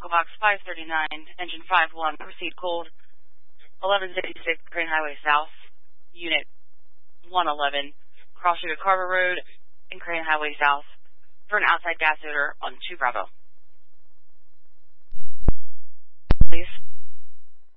Echo Box 539, Engine 5-1, proceed cold, 1166 Crane Highway South, Unit 111, cross through Carver Road and Crane Highway South for an outside gas odor on 2 Bravo. Please.